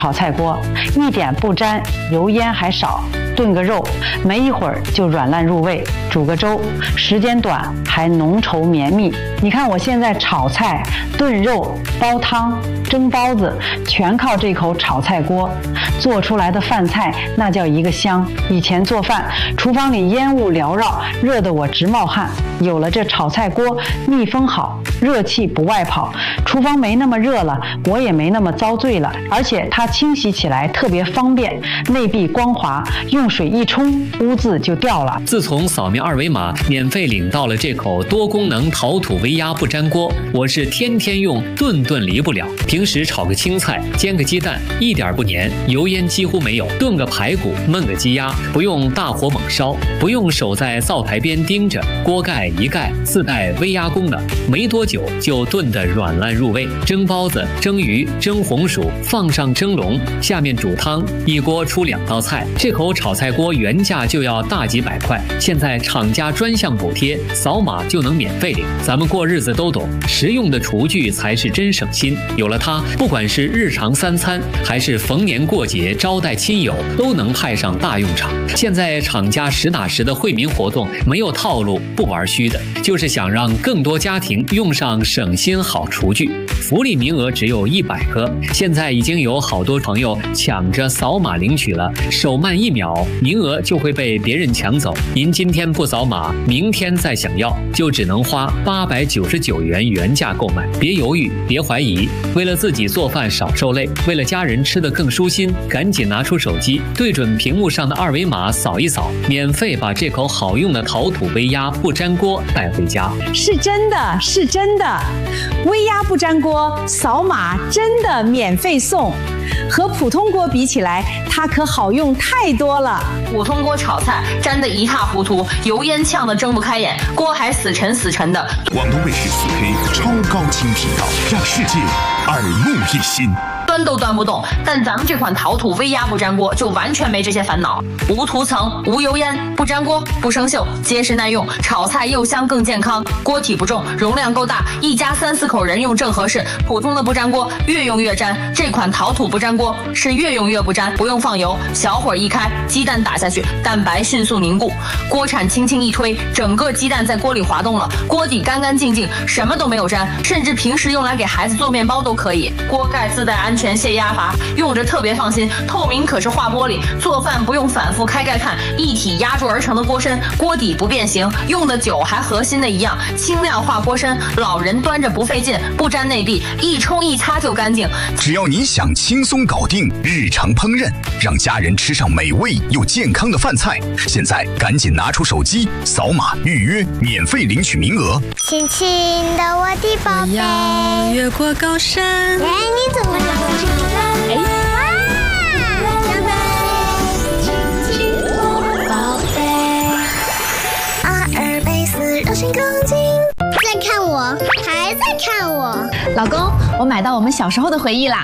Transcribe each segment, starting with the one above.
炒菜锅，一点不沾，油烟还少，炖个肉，没一会儿就软烂入味；煮个粥，时间短还浓稠绵密。你看我现在炒菜、炖肉、煲汤、蒸包子，全靠这口炒菜锅做出来的饭菜，那叫一个香。以前做饭，厨房里烟雾缭绕，热得我直冒汗。有了这炒菜锅，密封好，热气不外跑，厨房没那么热了，我也没那么遭罪了。而且它清洗起来特别方便，内壁光滑，用水一冲，污渍就掉了。 自从扫描二维码免费领到了这口多功能陶土微压不粘锅，我是天天用，顿顿离不了。平时炒个青菜，煎个鸡蛋，一点不粘，油烟几乎没有；炖个排骨，焖个鸡鸭，不用大火猛烧，不用守在灶台边盯着，锅盖一盖，自带微压功能，没多久就炖得软烂入味。蒸包子、蒸鱼、蒸红薯，放上蒸笼，下面煮汤，一锅出2道菜。这口炒菜锅原价就要大几百块，现在厂家专项补贴，扫码就能免费领。咱们过日子都懂，实用的厨具才是真省心。有了它，不管是日常3餐，还是逢年过节招待亲友，都能派上大用场。现在厂家实打实的惠民活动，没有套路，不玩虚的，就是想让更多家庭用上省心好厨具。福利名额只有100个，现在已经有好多朋友抢着扫码领取了，手慢1秒，名额就会被别人抢走。您今天不扫码，明天再想要，就只能花899元原价购买。别犹豫，别怀疑，为了自己做饭少受累，为了家人吃得更舒心，赶紧拿出手机，对准屏幕上的二维码扫一扫，免费把这口好用的陶土微压不粘锅带回家。 是真的，是真的，微压不粘锅扫码真的免费送。和普通锅比起来，它可好用太多了。 普通锅炒菜粘得一塌糊涂，油烟呛得睁不开眼，锅还死沉死沉的。 广东卫视4K 超高清频道，让世界耳目一新。 端都端不动，但咱们这款陶土微压不粘锅就完全没这些烦恼，无涂层、无油烟，不粘锅、不生锈，结实耐用，炒菜又香更健康。锅体不重，容量够大，一家3、4口人用正合适。普通的不粘锅越用越粘，这款陶土不粘锅是越用越不粘，不用放油，小火一开，鸡蛋打下去，蛋白迅速凝固，锅铲轻轻一推，整个鸡蛋在锅里滑动了，锅底干干净净，什么都没有粘，甚至平时用来给孩子做面包都可以。锅盖自带安全泄压阀，用着特别放心，透明可视化玻璃，做饭不用反复开盖看，一体压铸而成的锅身，锅底不变形，用的久还和新的一样，轻量化锅身，老人端着不费劲，不粘内壁，一冲一擦就干净。 只要你想轻松搞定日常烹饪，让家人吃上美味又健康的饭菜，现在赶紧拿出手机扫码预约，免费领取名额。 亲亲的我的宝贝， 我要越过高山。 哎，你怎么了？哎，亲亲我宝贝，阿尔卑斯热情更近。在看我，还在看我。 老公，我买到我们小时候的回忆啦。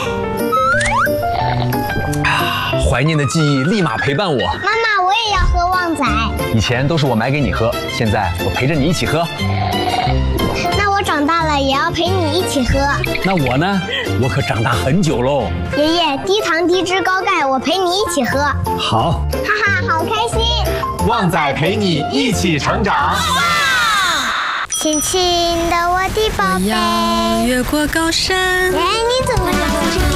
怀念的记忆立马陪伴我。 妈妈，我也要喝旺仔。 以前都是我买给你喝，现在我陪着你一起喝。 那我长大了也要陪你一起喝。 那我呢？我可长大很久喽。 爷爷，低糖低脂高钙，我陪你一起喝。 好， 哈哈，好开心。 旺仔陪你一起成长。 亲亲的我的宝贝， 我要越过高山。 哎，你怎么了？